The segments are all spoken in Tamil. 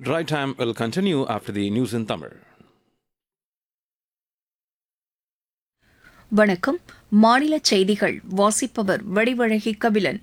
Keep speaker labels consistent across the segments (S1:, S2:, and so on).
S1: Drive time will continue after the news in Tamil.
S2: வணக்கம். மாநில செய்திகள் வாசிப்பவர் வடிவழகி கபிலன்.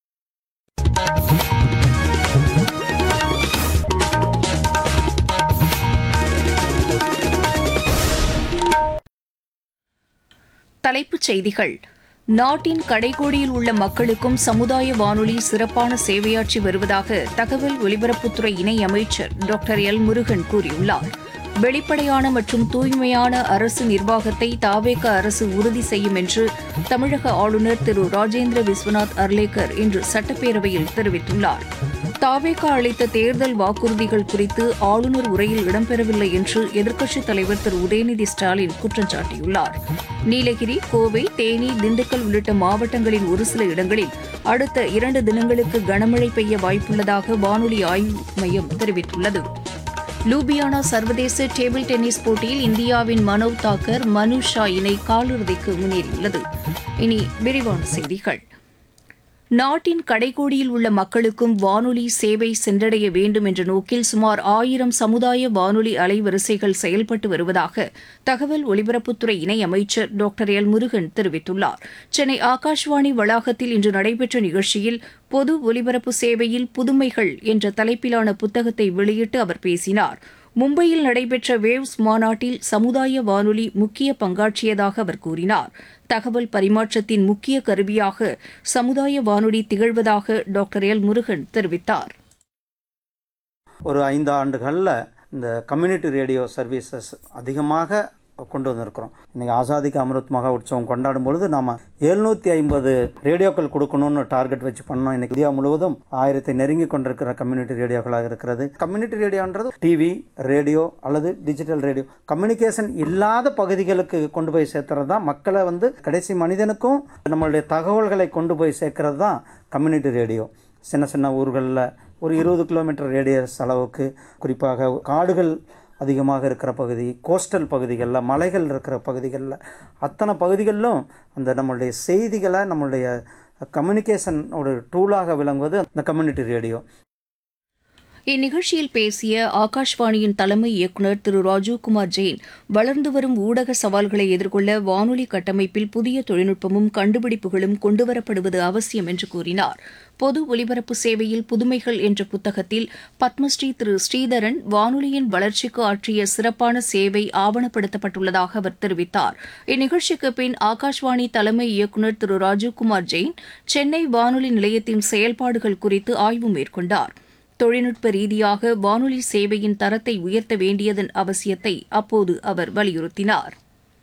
S2: தலைப்புச் செய்திகள். நாட்டின் கடைக்கோடியில் உள்ள மக்களுக்கும் சமுதாய வானொலி சிறப்பான சேவையாற்றி வருவதாக தகவல் ஒலிபரப்புத்துறை இணை அமைச்சர் டாக்டர் எல் முருகன் கூறியுள்ளார். வெளிப்படையான மற்றும் தூய்மையான அரசு நிர்வாகத்தை தாவேக அரசு உறுதி செய்யும் என்று தமிழக ஆளுநர் திரு ராஜேந்திர விஸ்வநாத் அர்லேக்கர் இன்று சட்டப்பேரவையில் தெரிவித்துள்ளார். தாவேக அளித்த தேர்தல் வாக்குறுதிகள் குறித்து ஆளுநர் உரையில் இடம்பெறவில்லை என்று எதிர்க்கட்சித் தலைவர் திரு உதயநிதி ஸ்டாலின் குற்றம் சாட்டியுள்ளார். நீலகிரி, கோவை, தேனி, திண்டுக்கல் உள்ளிட்ட மாவட்டங்களின் ஒரு சில இடங்களில் அடுத்த 2 தினங்களுக்கு கனமழை பெய்ய வாய்ப்புள்ளதாக வானொலி ஆய்வு மையம் தெரிவித்துள்ளது. லூபியானா சர்வதேச டேபிள் டென்னிஸ் போட்டியில் இந்தியாவின் மனோவ் தாக்கர், மனு ஷா இணை காலிறுதிக்கு முன்னேறியுள்ளது. இனி விரிவான செய்திகள். நாட்டின் கடைக்கோடியில் உள்ள மக்களுக்கும் வானொலி சேவை சென்றடைய வேண்டும் என்ற நோக்கில் சுமார் 1000 சமுதாய வானொலி அலைவரிசைகள் செயல்பட்டு வருவதாக தகவல் ஒலிபரப்புத்துறை இணை அமைச்சர் டாக்டர் எல் முருகன் தெரிவித்துள்ளார். சென்னை ஆகாஷ்வாணி வளாகத்தில் இன்று நடைபெற்ற நிகழ்ச்சியில் பொது ஒலிபரப்பு சேவையில் புதுமைகள் என்ற தலைப்பிலான புத்தகத்தை வெளியிட்டு அவர் பேசினார். மும்பையில் நடைபெற்ற வேவ்ஸ் மாநாட்டில் சமுதாய வானொலி முக்கிய பங்காற்றியதாக அவர் கூறினார். தகவல் பரிமாற்றத்தின் முக்கிய கருவியாக சமுதாய வானொலி திகழ்வதாக டாக்டர் எல் முருகன் தெரிவித்தார்.
S3: ஒரு 5 ஆண்டுகளில் இந்த கம்யூனிட்டி ரேடியோ சர்வீசஸ் அதிகமாக கொண்டு வந்திருக்கிறோம். இன்றைக்கி ஆசாதிக்கு அமிர்த் மகா உற்சவம் கொண்டாடும் பொழுது நாம் 750 ரேடியோக்கள் கொடுக்கணும்னு டார்கெட் வச்சு பண்ணோம். இன்றைக்கி இந்தியா முழுவதும் 1000 நெருங்கி கொண்டிருக்கிற கம்யூனிட்டி ரேடியோக்களாக இருக்கிறது. கம்யூனிட்டி ரேடியோன்றது டிவி, ரேடியோ அல்லது டிஜிட்டல் ரேடியோ கம்யூனிகேஷன் இல்லாத பகுதிகளுக்கு கொண்டு போய் சேர்த்துறது தான், மக்களை கடைசி மனிதனுக்கும் நம்மளுடைய தகவல்களை கொண்டு போய் சேர்க்கறது தான் கம்யூனிட்டி ரேடியோ. சின்ன சின்ன ஊர்களில் ஒரு 20 கிலோமீட்டர் ரேடியஸ் அளவுக்கு, குறிப்பாக காடுகள் அதிகமாக இருக்கிற பகுதி, கோஸ்டல் பகுதிகளில், மலைகள் இருக்கிற பகுதிகளில், அத்தனை பகுதிகளிலும் அந்த நம்மளுடைய செய்திகளை நம்மளுடைய கம்யூனிகேஷன் ஒரு டூலாக விளங்குவது இந்த கம்யூனிட்டி ரேடியோ.
S2: இந்நிகழ்ச்சியில் பேசிய ஆகாஷ்வாணியின் தலைமை இயக்குநர் திரு ராஜீவ்குமார் ஜெயின், வளர்ந்து வரும் ஊடக சவால்களை எதிர்கொள்ள வானொலி கட்டமைப்பில் புதிய தொழில்நுட்பமும் கண்டுபிடிப்புகளும் கொண்டுவரப்படுவது அவசியம் என்று கூறினார். பொது ஒலிபரப்பு சேவையில் புதுமைகள் என்ற புத்தகத்தில் பத்மஸ்ரீ திரு ஸ்ரீதரன் வானொலியின் வளர்ச்சிக்கு ஆற்றிய சிறப்பான சேவை ஆவணப்படுத்தப்பட்டுள்ளதாக அவர் தெரிவித்தார். இந்நிகழ்ச்சிக்கு பின் ஆகாஷ்வாணி தலைமை இயக்குநர் திரு ராஜீவ்குமார் ஜெயின் சென்னை வானொலி நிலையத்தின் செயல்பாடுகள் குறித்து ஆய்வு மேற்கொண்டார். தொழில்நுட்ப ரீதியாக வானொலி சேவையின் தரத்தை உயர்த்த வேண்டியதன் அவசியத்தை அப்போது அவர் வலியுறுத்தினார்.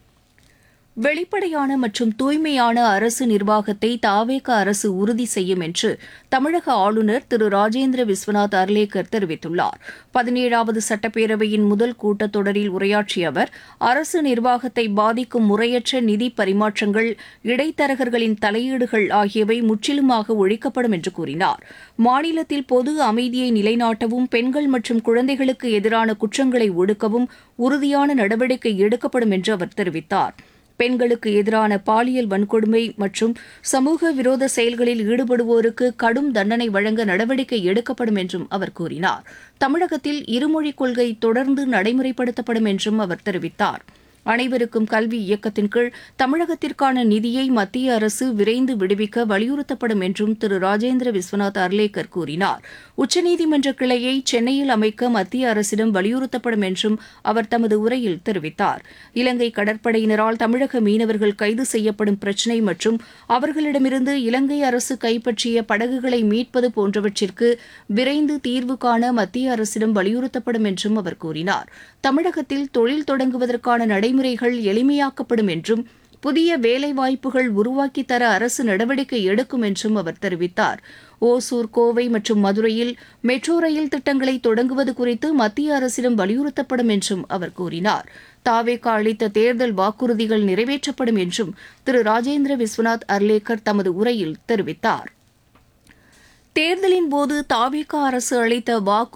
S2: வெளிப்படையான மற்றும் தூய்மையான அரசு நிர்வாகத்தை தாவேக அரசு உறுதி செய்யும் என்று தமிழக ஆளுநர் திரு ராஜேந்திர விஸ்வநாத் அர்லேக்கர் தெரிவித்துள்ளார். 17வது சட்டப்பேரவையின் முதல் கூட்டத்தொடரில் உரையாற்றிய அவர், அரசு நிர்வாகத்தை பாதிக்கும் முறையற்ற நிதி பரிமாற்றங்கள், இடைத்தரகர்களின் தலையீடுகள் ஆகியவை முற்றிலுமாக ஒழிக்கப்படும் என்று கூறினார். மாநிலத்தில் பொது அமைதியை நிலைநாட்டவும், பெண்கள் மற்றும் குழந்தைகளுக்கு எதிரான குற்றங்களை ஒடுக்கவும் உறுதியான நடவடிக்கை எடுக்கப்படும் என்று அவர் தெரிவித்தார். பெண்களுக்கு எதிரான பாலியல் வன்கொடுமை மற்றும் சமூக விரோத செயல்களில் ஈடுபடுவோருக்கு கடும் தண்டனை வழங்க நடவடிக்கை எடுக்கப்படும் என்றும் அவர் கூறினார். தமிழகத்தில் இருமொழிக் கொள்கை தொடர்ந்து நடைமுறைப்படுத்தப்படும் என்றும் அவர் தெரிவித்தார். அனைவருக்கும் கல்வி இயக்கத்தின் கீழ் தமிழகத்திற்கான நிதியை மத்திய அரசு விரைந்து விடுவிக்க வலியுறுத்தப்படும் என்றும் திரு ராஜேந்திர விஸ்வநாத் அர்லேக்கர் கூறினார். உச்சநீதிமன்ற கிளையை சென்னையில் அமைக்க மத்திய அரசிடம் வலியுறுத்தப்படும் என்றும் அவர் தமது உரையில் தெரிவித்தார். இலங்கை கடற்படையினரால் தமிழக மீனவர்கள் கைது செய்யப்படும் பிரச்சினை மற்றும் அவர்களிடமிருந்து இலங்கை அரசு கைப்பற்றிய படகுகளை மீட்பது போன்றவற்றிற்கு விரைந்து தீர்வு காண மத்திய அரசிடம் வலியுறுத்தப்படும் என்றும் அவர் கூறினார். தமிழகத்தில் தொழில் தொடங்குவதற்கான நடைமுறைகள் எளிமையாக்கப்படும் என்றும் புதிய வேலைவாய்ப்புகள் உருவாக்கித் தர அரசு நடவடிக்கை எடுக்கும் என்றும் அவர் தெரிவித்தார். ஓசூர், கோவை மற்றும் மதுரையில் மெட்ரோ ரயில் திட்டங்களை தொடங்குவது குறித்து மத்திய அரசிடம் வலியுறுத்தப்படும் என்றும் அவர் கூறினார். தாவேக அளித்த தேர்தல் வாக்குறுதிகள் நிறைவேற்றப்படும் என்றும் திரு ராஜேந்திர விஸ்வநாத் அர்லேக்கர் தமது உரையில் தெரிவித்தார். தேர்தலின்போது தாவேக அரசு அளித்த வாக்கு